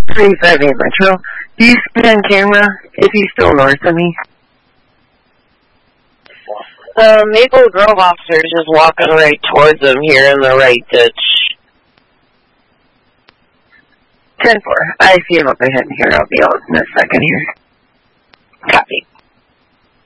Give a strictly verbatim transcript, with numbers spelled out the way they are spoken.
three five eight Metro. Do you see on camera if he's still north of me? The Maple Grove officer is just walking right towards him here in the right ditch. ten four. I see him up ahead here. I'll be out in a second here. Copy.